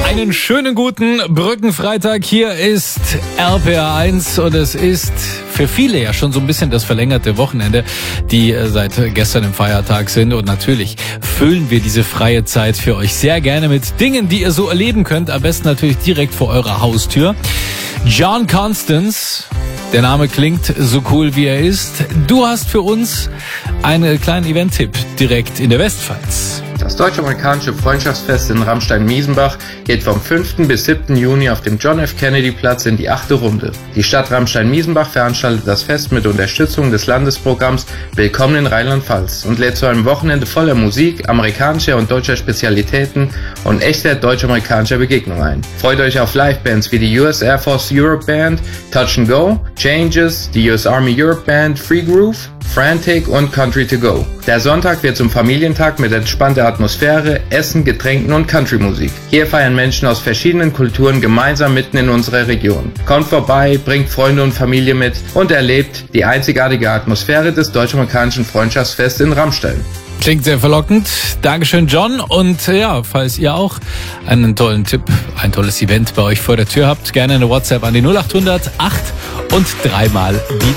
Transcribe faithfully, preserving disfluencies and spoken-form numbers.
Einen schönen guten Brückenfreitag. Hier ist R P R eins und es ist für viele ja schon so ein bisschen das verlängerte Wochenende, die seit gestern im Feiertag sind. Und natürlich füllen wir diese freie Zeit für euch sehr gerne mit Dingen, die ihr so erleben könnt. Am besten natürlich direkt vor eurer Haustür. John Constance, der Name klingt so cool, wie er ist. Du hast für uns einen kleinen Event-Tipp direkt in der Westpfalz. Das deutsch-amerikanische Freundschaftsfest in Ramstein-Miesenbach geht vom fünften bis siebten Juni auf dem John F. Kennedy Platz in die achte Runde. Die Stadt Ramstein-Miesenbach veranstaltet das Fest mit Unterstützung des Landesprogramms Willkommen in Rheinland-Pfalz und lädt zu einem Wochenende voller Musik, amerikanischer und deutscher Spezialitäten und echter deutsch-amerikanischer Begegnung ein. Freut euch auf Livebands wie die U S Air Force Europe Band, Touch and Go, Changes, die U S Army Europe Band, Free Groove, Frantic und Country to Go. Der Sonntag wird zum Familientag mit entspannter Atmosphäre, Essen, Getränken und Country-Musik. Hier feiern Menschen aus verschiedenen Kulturen gemeinsam mitten in unserer Region. Kommt vorbei, bringt Freunde und Familie mit und erlebt die einzigartige Atmosphäre des deutsch-amerikanischen Freundschaftsfests in Ramstein. Klingt sehr verlockend. Dankeschön, John. Und ja, falls ihr auch einen tollen Tipp, ein tolles Event bei euch vor der Tür habt, gerne eine WhatsApp an die null acht hundert acht und dreimal die